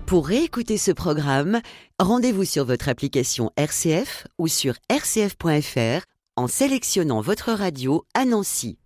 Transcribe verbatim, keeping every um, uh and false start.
Pour réécouter ce programme, rendez-vous sur votre application R C F ou sur r c f point f r en sélectionnant votre radio à Nancy.